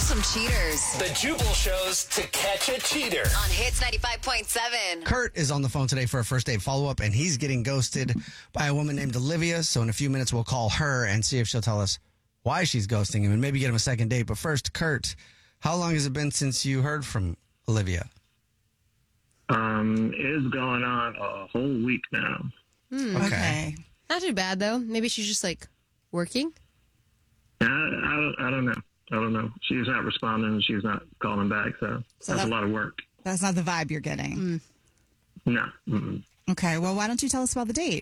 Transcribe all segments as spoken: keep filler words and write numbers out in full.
some cheaters. The Jubal shows to catch a cheater. On Hits ninety-five point seven. Kurt is on the phone today for a first date follow-up, and he's getting ghosted by a woman named Olivia. So in a few minutes, we'll call her and see if she'll tell us why she's ghosting him and maybe get him a second date. But first, Kurt, how long has it been since you heard from Olivia? Um, it's going on a whole week now. Hmm, Okay. okay. Not too bad, though. Maybe she's just, like, working? I, I, don't, I don't know. I don't know. She's not responding. She's not calling back. So, So that's that- a lot of work. That's not the vibe you're getting. Mm. No. Mm-mm. Okay, well, why don't you tell us about the date?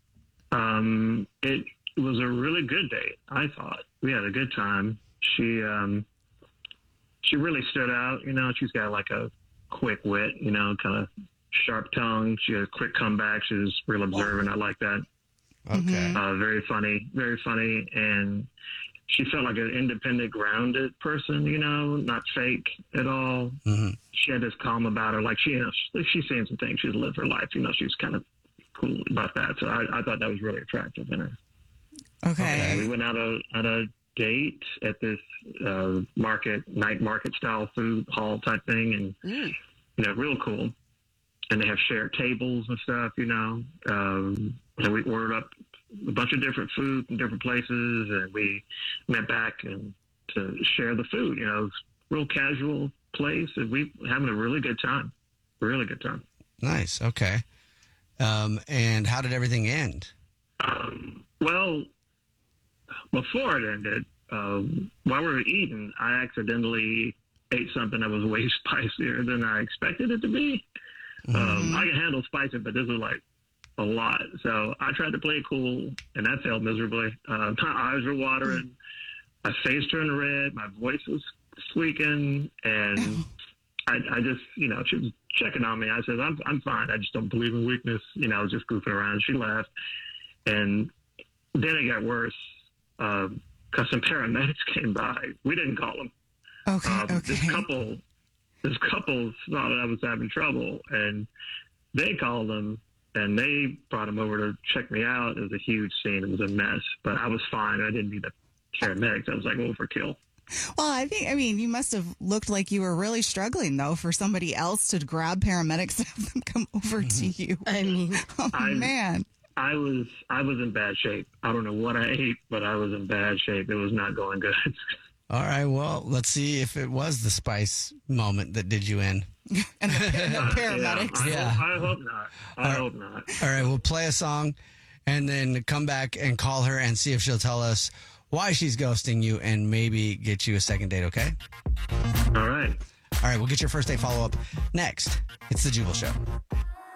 Um, it was a really good date, I thought. We had a good time. She, um, she really stood out. You know, she's got like a quick wit, you know, kind of sharp tongue. She had a quick comeback. She was real observant. I like that. Okay. Uh, very funny, very funny. And she felt like an independent, grounded person, you know, not fake at all. Mm-hmm. She had this calm about her. Like, she, you know, she, she's saying some things. She's lived her life. You know, she was kind of cool about that. So I, I thought that was really attractive in her. Okay. And we went out a, on a date at this uh, market, night market style food hall type thing. And, Mm. you know, real cool. And they have shared tables and stuff, you know. Um, and we ordered up a bunch of different food from different places, and we met back and to share the food. You know, it was a real casual place, and we were having a really good time. Really good time. Nice. Okay. Um, and how did everything end? Um, well, before it ended, um, while we were eating, I accidentally ate something that was way spicier than I expected it to be. Um, I can handle spicy, but this was like a lot. So I tried to play it cool, and that failed miserably. Uh, my eyes were watering. My face turned red. My voice was squeaking. And I, I just, you know, she was checking on me. I said, I'm, I'm fine. I just don't believe in weakness. You know, I was just goofing around. She laughed. And then it got worse because um, some paramedics came by. We didn't call them. Okay, Um, okay. This couple, this couple thought that I was having trouble, and they called them, and they brought him over to check me out. It was a huge scene. It was a mess, but I was fine. I didn't need the paramedics. I was like overkill. Well, I think, I mean, you must have looked like you were really struggling, though, for somebody else to grab paramedics and have them come over to you. I mean, Oh, I- man. I was I was in bad shape. I don't know what I ate, but I was in bad shape. It was not going good. All right. Well, let's see if it was the spice moment that did you in. And the, and the paramedics. Yeah, I, Yeah. Hope, I hope not. I hope not. All right. We'll play a song and then come back and call her and see if she'll tell us why she's ghosting you and maybe get you a second date. Okay. All right. All right. We'll get your first date follow up next. It's the Jubal Show.